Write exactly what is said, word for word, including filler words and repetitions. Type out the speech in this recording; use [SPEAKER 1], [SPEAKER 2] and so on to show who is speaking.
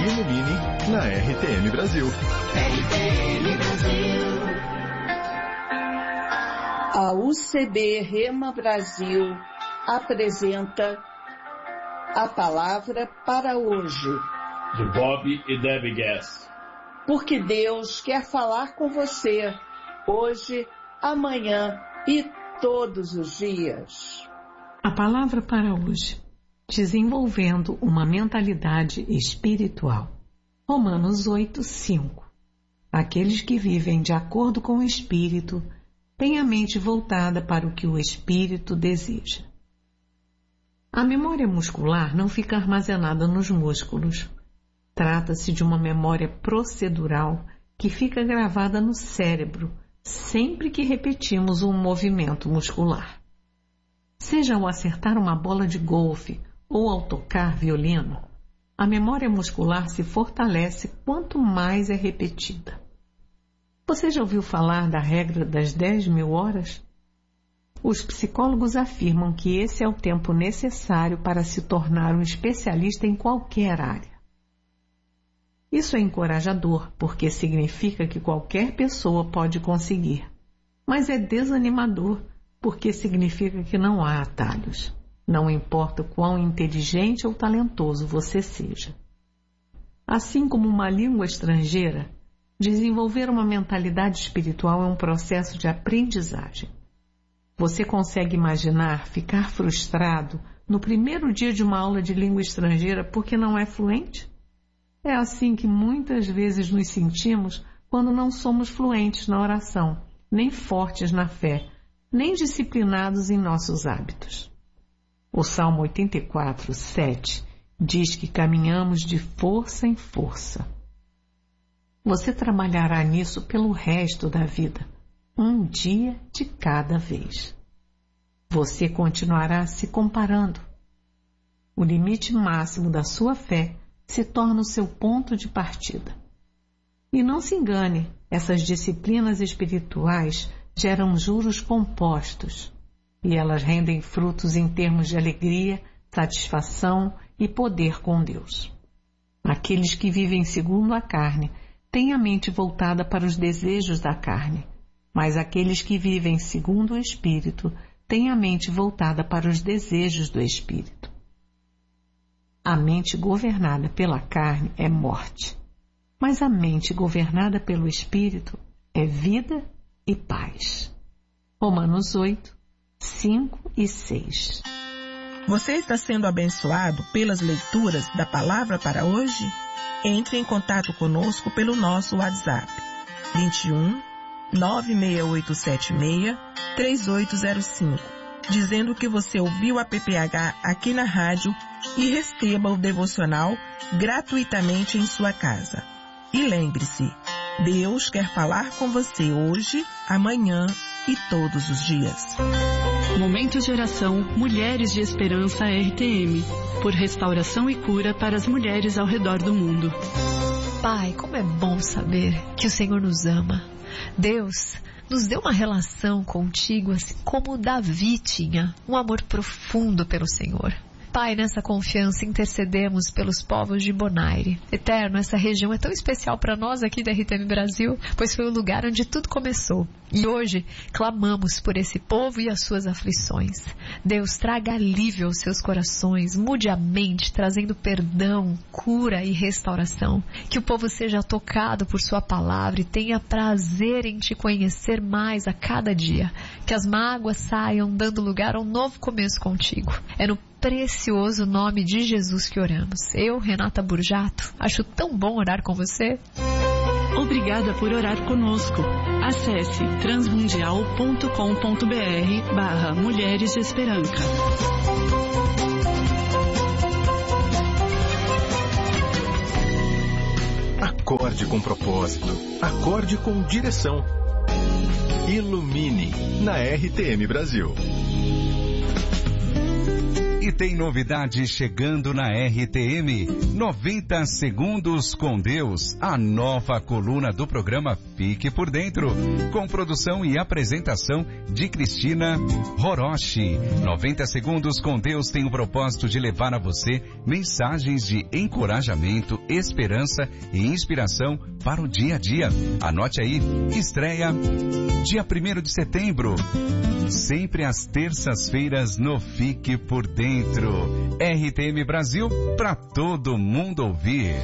[SPEAKER 1] Ilumine na R T M Brasil.
[SPEAKER 2] R T M Brasil.
[SPEAKER 3] A U C B Rema Brasil apresenta a palavra para hoje.
[SPEAKER 4] De Bob e Debbie Gass.
[SPEAKER 3] Porque Deus quer falar com você hoje, amanhã e todos os dias.
[SPEAKER 5] A palavra para hoje. Desenvolvendo uma mentalidade espiritual. Romanos oito, cinco. Aqueles que vivem de acordo com o Espírito têm a mente voltada para o que o Espírito deseja. A memória muscular não fica armazenada nos músculos. Trata-se de uma memória procedural que fica gravada no cérebro sempre que repetimos um movimento muscular. Seja ao acertar uma bola de golfe ou ao tocar violino, a memória muscular se fortalece quanto mais é repetida. Você já ouviu falar da regra das dez mil horas? Os psicólogos afirmam que esse é o tempo necessário para se tornar um especialista em qualquer área. Isso é encorajador, porque significa que qualquer pessoa pode conseguir, mas é desanimador, porque significa que não há atalhos. Não importa o quão inteligente ou talentoso você seja. Assim como uma língua estrangeira, desenvolver uma mentalidade espiritual é um processo de aprendizagem. Você consegue imaginar ficar frustrado no primeiro dia de uma aula de língua estrangeira porque não é fluente? É assim que muitas vezes nos sentimos quando não somos fluentes na oração, nem fortes na fé, nem disciplinados em nossos hábitos. O Salmo oitenta e quatro, sete diz que caminhamos de força em força. Você trabalhará nisso pelo resto da vida, um dia de cada vez. Você continuará se comparando. O limite máximo da sua fé se torna o seu ponto de partida. E não se engane, essas disciplinas espirituais geram juros compostos. E elas rendem frutos em termos de alegria, satisfação e poder com Deus. Aqueles que vivem segundo a carne têm a mente voltada para os desejos da carne, mas aqueles que vivem segundo o Espírito têm a mente voltada para os desejos do Espírito. A mente governada pela carne é morte, mas a mente governada pelo Espírito é vida e paz. Romanos oito, cinco e seis.
[SPEAKER 6] Você está sendo abençoado pelas leituras da palavra para hoje? Entre em contato conosco pelo nosso WhatsApp vinte e um, nove seis oito sete seis, três oito zero cinco, dizendo que você ouviu a P P H aqui na rádio e receba o devocional gratuitamente em sua casa. E lembre-se, Deus quer falar com você hoje, amanhã e todos os dias.
[SPEAKER 7] Momentos de oração Mulheres de Esperança R T M, por restauração e cura para as mulheres ao redor do mundo.
[SPEAKER 8] Pai, como é bom saber que o Senhor nos ama. Deus nos deu uma relação contigo assim como Davi tinha, um amor profundo pelo Senhor. Pai, nessa confiança intercedemos pelos povos de Bonaire. Eterno, essa região é tão especial para nós aqui da R T M Brasil, pois foi o lugar onde tudo começou. E hoje clamamos por esse povo e as suas aflições. Deus, traga alívio aos seus corações, mude a mente, trazendo perdão, cura e restauração. Que o povo seja tocado por sua palavra e tenha prazer em te conhecer mais a cada dia. Que as mágoas saiam, dando lugar a um novo começo contigo. É no precioso nome de Jesus que oramos. Eu, Renata Burjato, acho tão bom orar com você.
[SPEAKER 7] Obrigada por orar conosco. Acesse transmundial ponto com ponto br barra Mulheres de Esperança.
[SPEAKER 1] Acorde com propósito. Acorde com direção. Ilumine na R T M Brasil.
[SPEAKER 9] E tem novidade chegando na R T M. noventa segundos com Deus, a nova coluna do programa Fique por Dentro, com produção e apresentação de Cristina Horoshi. noventa segundos com Deus tem o propósito de levar a você mensagens de encorajamento, esperança e inspiração para o dia a dia. Anote aí, estreia dia primeiro de setembro, sempre às terças-feiras no Fique por Dentro. R T M Brasil, para todo mundo ouvir.